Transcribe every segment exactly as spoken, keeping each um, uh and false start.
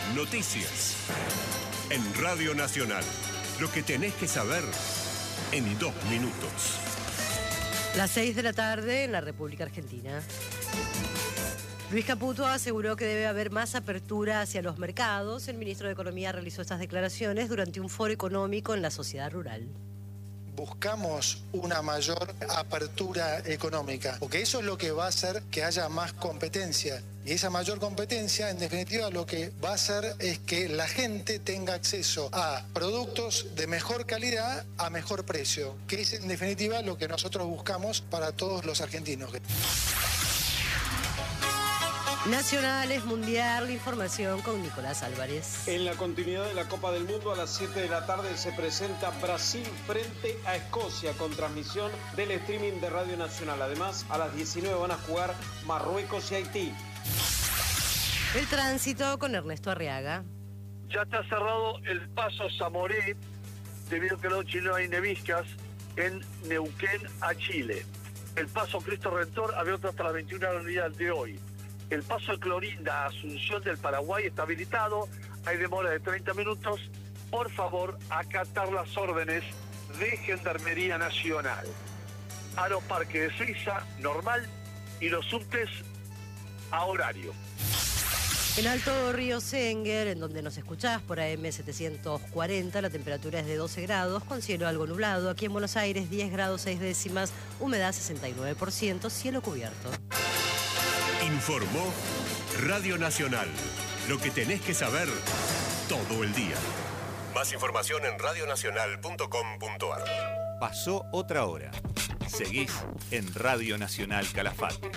Noticias. En Radio Nacional. Lo que tenés que saber en dos minutos. Las seis de la tarde en la República Argentina. Luis Caputo aseguró que debe haber más apertura hacia los mercados. El ministro de Economía realizó estas declaraciones durante un foro económico en la sociedad rural. Buscamos una mayor apertura económica, porque eso es lo que va a hacer que haya más competencia. Y esa mayor competencia, en definitiva, lo que va a hacer es que la gente tenga acceso a productos de mejor calidad a mejor precio, que es en definitiva lo que nosotros buscamos para todos los argentinos. Nacionales, Mundial, información con Nicolás Álvarez. En la continuidad de la Copa del Mundo, a las siete de la tarde se presenta Brasil frente a Escocia con transmisión del streaming de Radio Nacional. Además, a las diecinueve van a jugar Marruecos y Haití. El tránsito con Ernesto Arriaga. Ya está cerrado el paso Zamoré, debido a que no chileno hay neviscas en Neuquén a Chile. El paso Cristo Redentor abierto hasta las veintiuna horas de hoy. El paso de Clorinda a Asunción del Paraguay está habilitado, hay demora de treinta minutos. Por favor, acatar las órdenes de Gendarmería Nacional. Aeroparque de Suiza, normal, y los subtes a horario. En Alto Río Senguer, en donde nos escuchás por A M setecientos cuarenta, la temperatura es de doce grados, con cielo algo nublado. Aquí en Buenos Aires, diez grados seis décimas, humedad sesenta y nueve por ciento, cielo cubierto. Informó Radio Nacional. Lo que tenés que saber todo el día. Más información en radio nacional punto com punto a r. Pasó otra hora. Seguís en Radio Nacional Calafate.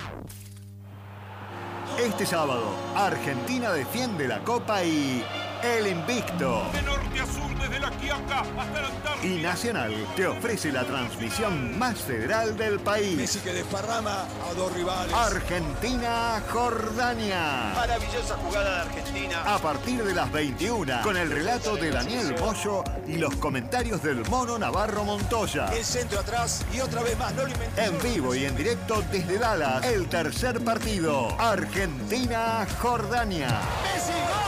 Este sábado, Argentina defiende la Copa y el invicto. De norte a sur, desde la Quiaca hasta la Antártida. Y Nacional te ofrece la transmisión más federal del país. Messi que desparrama a dos rivales. Argentina-Jordania. Maravillosa jugada de Argentina. A partir de las veintiuna, con el relato de Daniel Moyo y los comentarios del Mono Navarro Montoya. El centro atrás y otra vez más, no lo inventé. En vivo y en directo desde Dallas, el tercer partido. Argentina-Jordania. Messi, gol.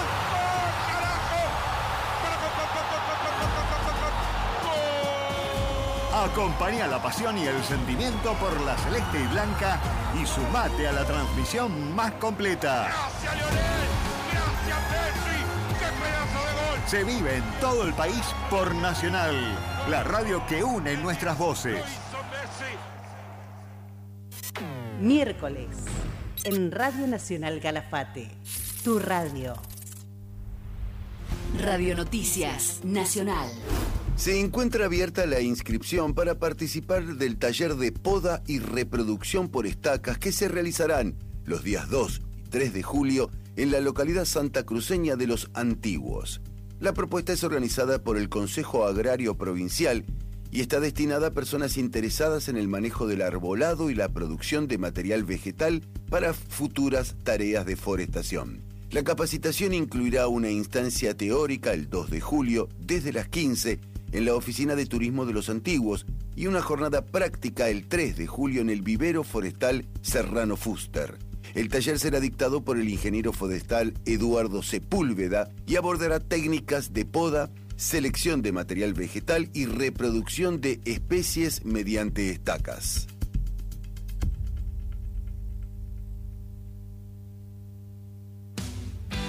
Acompaña la pasión y el sentimiento por la celeste y blanca y sumate a la transmisión más completa. ¡Gracias, Lionel! ¡Gracias, Messi! ¡Qué pedazo de gol! Se vive en todo el país por Nacional, la radio que une nuestras voces. Miércoles, en Radio Nacional Calafate, tu radio. Radio Noticias Nacional. Se encuentra abierta la inscripción para participar del taller de poda y reproducción por estacas que se realizarán los días dos y tres de julio en la localidad santacruceña de Los Antiguos. La propuesta es organizada por el Consejo Agrario Provincial y está destinada a personas interesadas en el manejo del arbolado y la producción de material vegetal para futuras tareas de forestación. La capacitación incluirá una instancia teórica el dos de julio desde las quince en la Oficina de Turismo de Los Antiguos y una jornada práctica el tres de julio en el vivero forestal Serrano Fuster. El taller será dictado por el ingeniero forestal Eduardo Sepúlveda y abordará técnicas de poda, selección de material vegetal y reproducción de especies mediante estacas.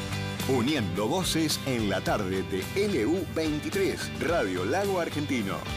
Uniendo voces en la tarde de L U veintitrés, Radio Lago Argentino.